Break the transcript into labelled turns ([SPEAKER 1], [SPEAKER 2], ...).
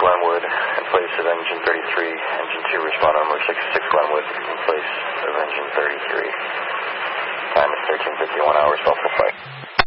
[SPEAKER 1] Glenwood in place of engine 33. Engine 2 respond on number 66 Glenwood in place of engine 33. Time is 13:51 hours, Buffalo Flight.